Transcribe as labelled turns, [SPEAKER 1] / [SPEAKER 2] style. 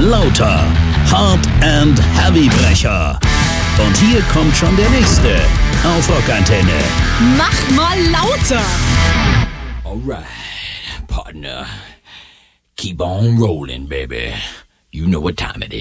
[SPEAKER 1] lauter. Hard and Heavybrecher. Und hier kommt schon der nächste auf Rockantenne.
[SPEAKER 2] Mach mal lauter.
[SPEAKER 3] Alright, partner. Keep on rolling, baby. You know what time it is.